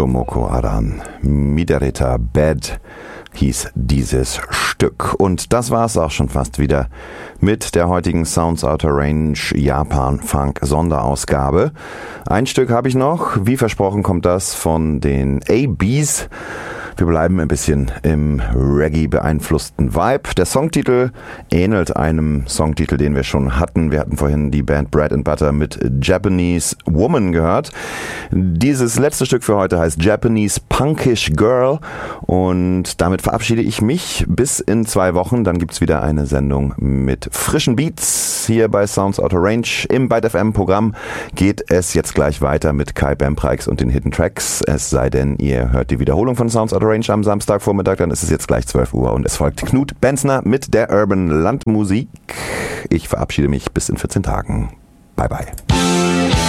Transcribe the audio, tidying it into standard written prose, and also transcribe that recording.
Tomoko Aran, Midereta Bad hieß dieses Stück. Und das war's auch schon fast wieder mit der heutigen Sounds Outer Range Japan Funk Sonderausgabe. Ein Stück habe ich noch. Wie versprochen kommt das von den ABs. Wir bleiben ein bisschen im Reggae beeinflussten Vibe. Der Songtitel ähnelt einem Songtitel, den wir schon hatten. Wir hatten vorhin die Band Bread and Butter mit Japanese Woman gehört. Dieses letzte Stück für heute heißt Japanese Punkish Girl und damit verabschiede ich mich bis in 2 Wochen. Dann gibt's wieder eine Sendung mit frischen Beats hier bei Sounds Outer Range. Im Byte FM Programm geht es jetzt gleich weiter mit Kai Bamprikes und den Hidden Tracks. Es sei denn, ihr hört die Wiederholung von Sounds Outer Range am Samstagvormittag, dann ist es jetzt gleich 12 Uhr und es folgt Knut Benzner mit der Urban Landmusik. Ich verabschiede mich bis in 14 Tagen. Bye bye.